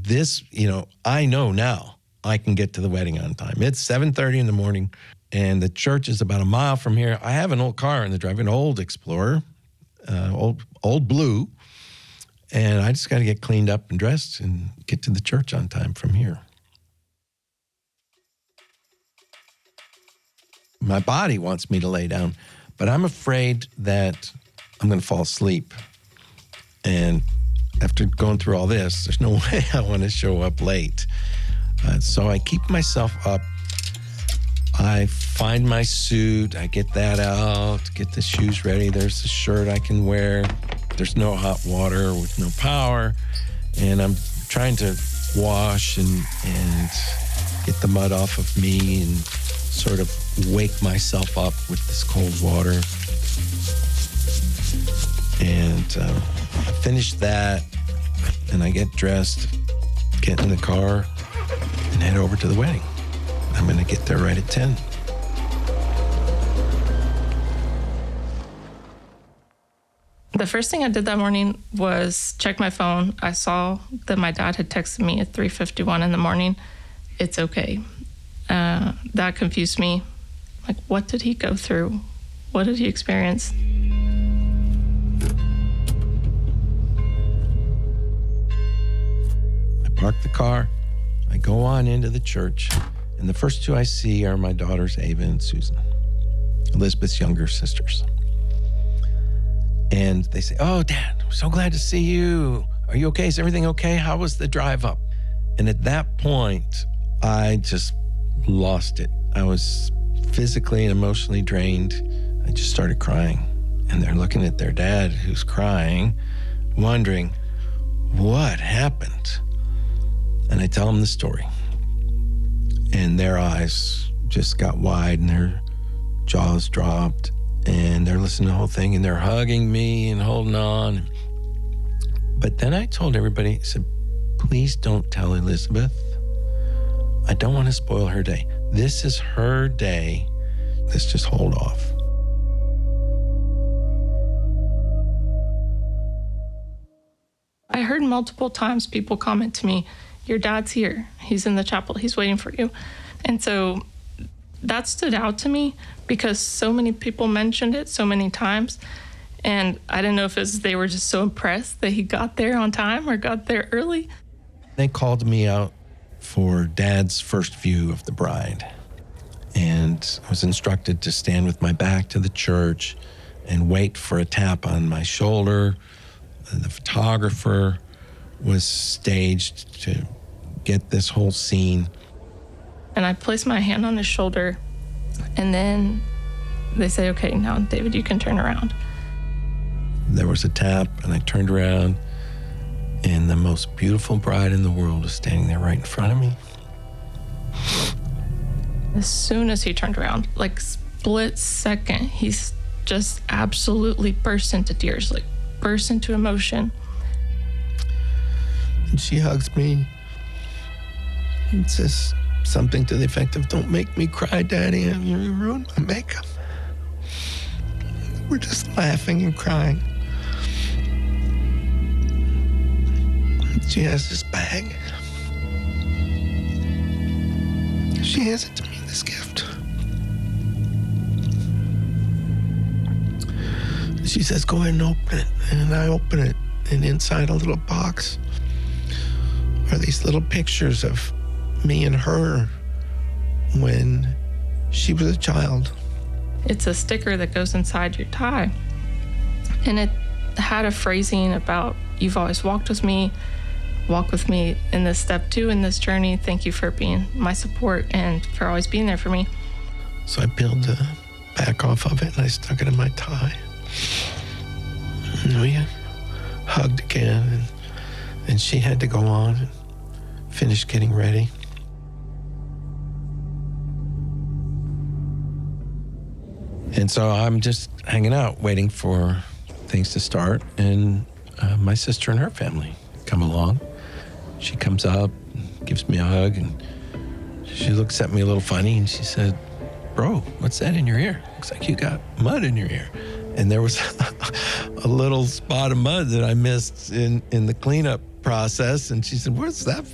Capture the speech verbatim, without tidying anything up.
this, you know, I know now I can get to the wedding on time. It's seven thirty in the morning, and the church is about a mile from here. I have an old car in the drive, an old Explorer, uh, old old blue, and I just got to get cleaned up and dressed and get to the church on time from here. My body wants me to lay down, but I'm afraid that I'm going to fall asleep. And after going through all this, there's no way I want to show up late. Uh, so I keep myself up. I find my suit. I get that out, get the shoes ready. There's the shirt I can wear. There's no hot water with no power. And I'm trying to wash and, and get the mud off of me and sort of wake myself up with this cold water. And uh, I finish that, and I get dressed, get in the car, and head over to the wedding. I'm going to get there right at ten. The first thing I did that morning was check my phone. I saw that my dad had texted me at three fifty-one in the morning. It's okay. Uh, that confused me. Like, what did he go through? What did he experience? I park the car. I go on into the church. And the first two I see are my daughters, Ava and Susan, Elizabeth's younger sisters. And they say, "Oh, Dad, I'm so glad to see you. Are you okay? Is everything okay? How was the drive up?" And at that point, I just lost it. I was physically and emotionally drained. I just started crying. And they're looking at their dad, who's crying, wondering, what happened? And I tell them the story. And their eyes just got wide and their jaws dropped. And they're listening to the whole thing, and they're hugging me and holding on. But then I told everybody, I said, please don't tell Elizabeth. I don't want to spoil her day. This is her day. Let's just hold off. I heard multiple times people comment to me, your dad's here. He's in the chapel. He's waiting for you. And so that stood out to me because so many people mentioned it so many times. And I didn't know if it was they were just so impressed that he got there on time or got there early. They called me out for Dad's first view of the bride. And I was instructed to stand with my back to the church and wait for a tap on my shoulder. The photographer was staged to get this whole scene. And I placed my hand on his shoulder, and then they say, okay, now, David, you can turn around. There was a tap, and I turned around, and the most beautiful bride in the world was standing there right in front of me. As soon as he turned around, like split second, he's just absolutely burst into tears, like burst into emotion. And she hugs me and says something to the effect of, don't make me cry, Daddy. You ruined my makeup. We're just laughing and crying. She has this bag. She hands it to me, this gift. She says, go ahead and open it. And I open it, and inside a little box are these little pictures of me and her when she was a child. It's a sticker that goes inside your tie. And it had a phrasing about, you've always walked with me, walk with me in this step two in this journey. Thank you for being my support and for always being there for me. So I peeled the back off of it and I stuck it in my tie. And we hugged again, and, and she had to go on and finish getting ready. And so I'm just hanging out, waiting for things to start, and uh, my sister and her family come along. She comes up, gives me a hug, and she looks at me a little funny, and she said, bro, what's that in your ear? Looks like you got mud in your ear. And there was a little spot of mud that I missed in, in the cleanup process. And she said, what's that